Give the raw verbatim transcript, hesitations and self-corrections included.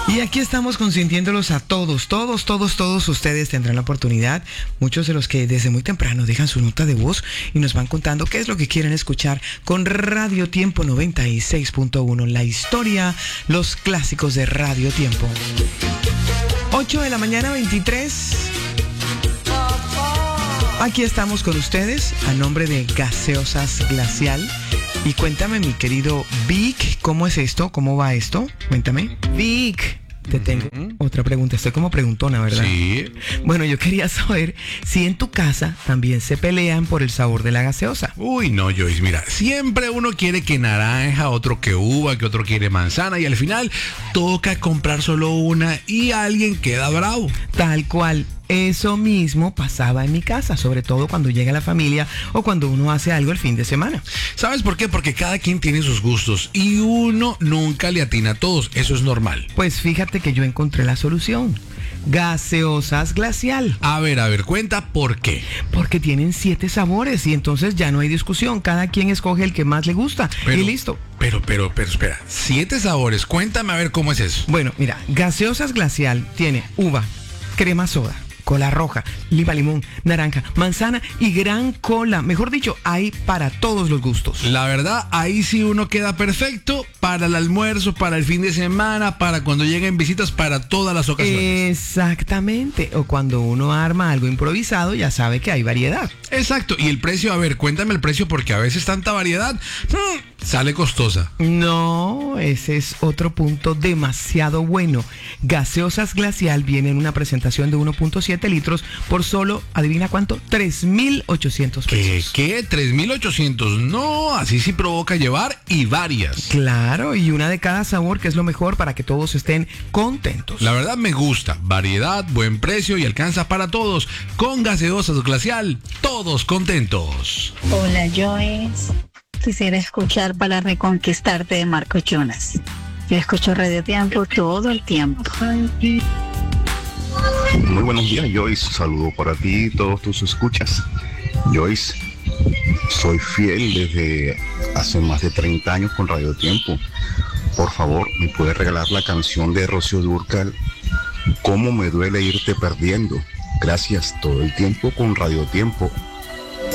Y aquí estamos consintiéndolos a todos, todos, todos, todos ustedes tendrán la oportunidad, muchos de los que desde muy temprano dejan su nota de voz y nos van contando qué es lo que quieren escuchar con Radio Tiempo noventa y seis punto uno, la historia, los clásicos de Radio Tiempo. ocho de la mañana, veintitrés. Aquí estamos con ustedes a nombre de Gaseosas Glacial. Y cuéntame, mi querido Vic, ¿cómo es esto? ¿Cómo va esto? Cuéntame. Vic, te tengo uh-huh. otra pregunta. Estoy como preguntona, ¿verdad? Sí. Bueno, yo quería saber si en tu casa también se pelean por el sabor de la gaseosa. Uy, no, Joyce, mira, siempre uno quiere que naranja, otro que uva, que otro quiere manzana y al final toca comprar solo una y alguien queda bravo. Tal cual. Eso mismo pasaba en mi casa, sobre todo cuando llega la familia o cuando uno hace algo el fin de semana. ¿Sabes por qué? Porque cada quien tiene sus gustos y uno nunca le atina a todos. Eso es normal. Pues fíjate que yo encontré la solución. Gaseosas Glacial. A ver, a ver, cuenta por qué. Porque tienen siete sabores y entonces ya no hay discusión. Cada quien escoge el que más le gusta pero, y listo. Pero, pero, pero, espera. Siete sabores. Cuéntame a ver cómo es eso. Bueno, mira, Gaseosas Glacial tiene uva, crema soda, cola roja, lima limón, naranja, manzana y gran cola. Mejor dicho, hay para todos los gustos. La verdad, ahí sí uno queda perfecto para el almuerzo, para el fin de semana, para cuando lleguen visitas, para todas las ocasiones. Exactamente. O cuando uno arma algo improvisado, ya sabe que hay variedad. Exacto. Y el precio, a ver, cuéntame el precio porque a veces tanta variedad hmm, sale costosa. No, ese es otro punto demasiado bueno. Gaseosas Glacial viene en una presentación de uno punto siete litros por solo, adivina cuánto, tres mil ochocientos pesos. ¿Qué? ¿Qué? ¿tres mil ochocientos? No, así sí provoca llevar y varias. Claro, y una de cada sabor, que es lo mejor para que todos estén contentos. La verdad me gusta, variedad, buen precio y alcanza para todos. Con Gaseosas Glacial, todos contentos. Hola Joyce, quisiera escuchar Para Reconquistarte de Marco Jonas. Yo escucho Radio Tiempo todo el tiempo. Muy buenos días, Joyce. Saludo para ti y todos tus escuchas. Joyce, soy fiel desde hace más de treinta años con Radio Tiempo. Por favor, ¿me puedes regalar la canción de Rocío Dúrcal, Cómo me duele irte perdiendo? Gracias, todo el tiempo con Radio Tiempo.